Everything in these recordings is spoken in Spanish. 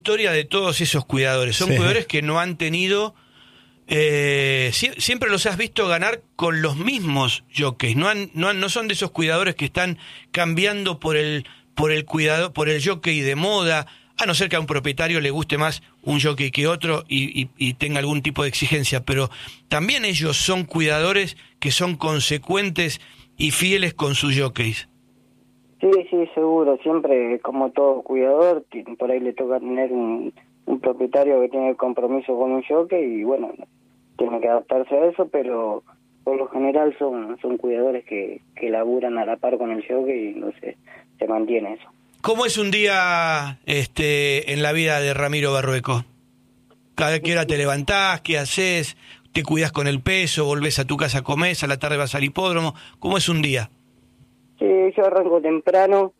historia de todos esos cuidadores. Son cuidadores que no han tenido... siempre los has visto ganar con los mismos jockeys. No son de esos cuidadores que están cambiando por el jockey de moda, a no ser que a un propietario le guste más un jockey que otro y tenga algún tipo de exigencia. Pero también ellos son cuidadores que son consecuentes y fieles con sus jockeys. Sí, seguro. Siempre, como todo cuidador, por ahí le toca tener un propietario que tiene compromiso con un jockey y bueno, tiene que adaptarse a eso, pero por lo general son cuidadores que laburan a la par con el jockey y entonces se mantiene eso. ¿Cómo es un día en la vida de Ramiro Barrueco? ¿Cada qué hora te levantás? ¿Qué haces? ¿Te cuidas con el peso? ¿Volvés a tu casa, comés? ¿A la tarde vas al hipódromo? ¿Cómo es un día? Sí, yo arranco temprano,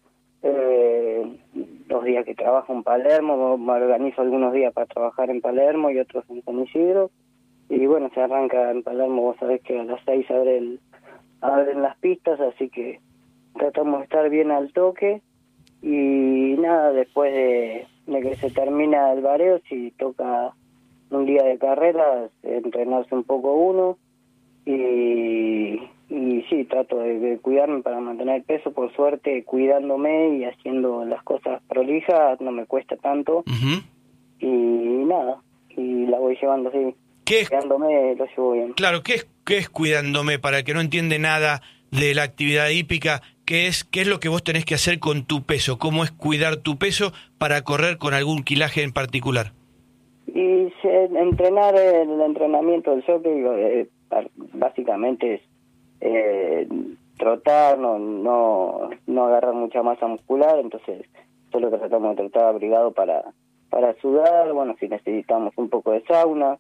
los días que trabajo en Palermo, me organizo algunos días para trabajar en Palermo y otros en San Isidro, y bueno, se arranca en Palermo, vos sabés que a las 6 abren las pistas, así que tratamos de estar bien al toque, y nada, después de que se termina el vareo, si toca un día de carrera, entrenarse un poco uno, y sí, trato de cuidarme para mantener el peso. Por suerte, cuidándome y haciendo las cosas prolijas, no me cuesta tanto. Uh-huh. Y nada, y la voy llevando así. Cuidándome lo llevo bien. Claro, ¿qué es cuidándome? Para el que no entiende nada de la actividad hípica, ¿qué es lo que vos tenés que hacer con tu peso? ¿Cómo es cuidar tu peso para correr con algún quilaje en particular? Y entrenar, el entrenamiento del jockey básicamente es trotar, no agarrar mucha masa muscular, entonces solo tratamos de trotar abrigado para sudar, bueno, si necesitamos un poco de sauna,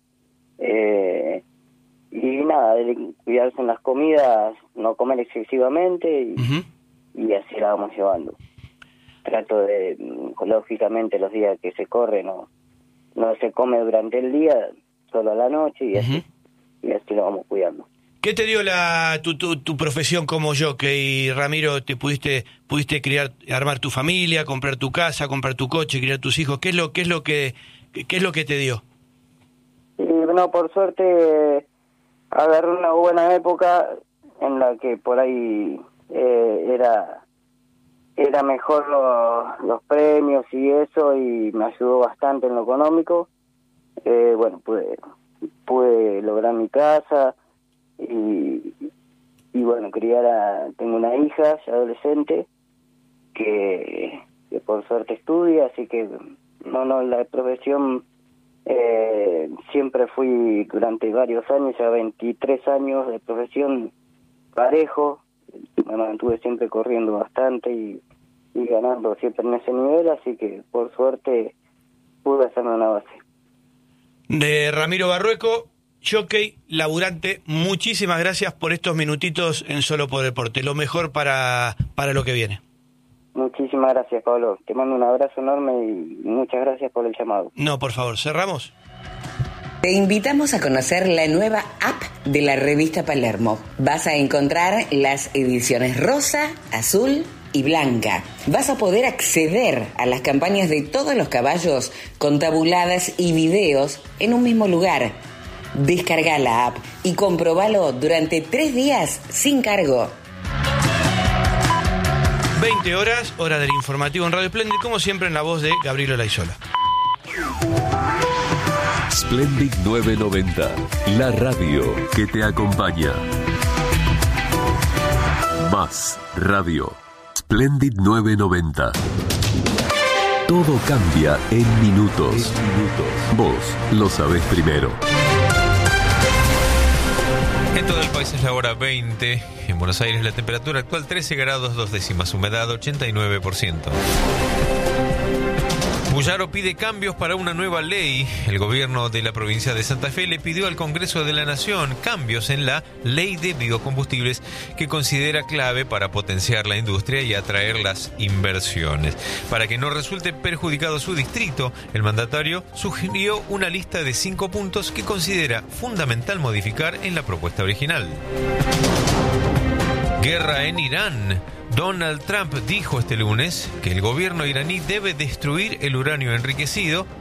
y nada, de cuidarse en las comidas, no comer excesivamente y así la vamos llevando. Trato de, lógicamente, los días que se corre no se come durante el día, solo a la noche y así lo vamos cuidando. ¿Qué te dio tu profesión como jockey, Ramiro? ¿Te pudiste criar, armar tu familia, comprar tu casa, comprar tu coche, criar tus hijos? ¿Qué es lo que te dio? No, por suerte agarré una buena época en la que por ahí era mejor los premios y eso, y me ayudó bastante en lo económico. Bueno, pude lograr mi casa. Y bueno, tengo una hija ya adolescente que por suerte estudia, así que la profesión siempre fui durante varios años, ya 23 años de profesión parejo, me mantuve siempre corriendo bastante y ganando siempre en ese nivel, así que por suerte pude hacerme una base. De Ramiro Barrueco, jockey, laburante, muchísimas gracias por estos minutitos en Solo por Deporte. Lo mejor para lo que viene. Muchísimas gracias, Pablo. Te mando un abrazo enorme y muchas gracias por el llamado. No, por favor, ¿cerramos? Te invitamos a conocer la nueva app de la revista Palermo. Vas a encontrar las ediciones rosa, azul y blanca. Vas a poder acceder a las campañas de todos los caballos con tabuladas y videos en un mismo lugar. Descarga la app y comprobalo durante 3 días sin cargo. 20 horas, hora del informativo en Radio Splendid, como siempre en la voz de Gabriel Olaizola. Splendid 990, la radio que te acompaña. Más radio. Splendid 990. Todo cambia en minutos. Vos lo sabés primero. En todo el país es la hora 20. En Buenos Aires la temperatura actual 13 grados 2 décimas, humedad 89%. Bullaro pide cambios para una nueva ley. El gobierno de la provincia de Santa Fe le pidió al Congreso de la Nación cambios en la ley de biocombustibles que considera clave para potenciar la industria y atraer las inversiones. Para que no resulte perjudicado su distrito, el mandatario sugirió una lista de 5 puntos que considera fundamental modificar en la propuesta original. Guerra en Irán. Donald Trump dijo este lunes que el gobierno iraní debe destruir el uranio enriquecido